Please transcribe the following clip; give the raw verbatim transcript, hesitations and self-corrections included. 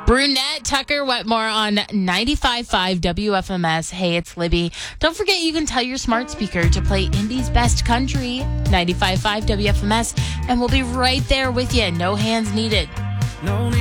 Brunette Tucker Wetmore on ninety-five point five W F M S. Hey, it's Libby. Don't forget you can tell your smart speaker to play Indie's Best Country, ninety-five point five W F M S, and we'll be right there with you. No hands needed. No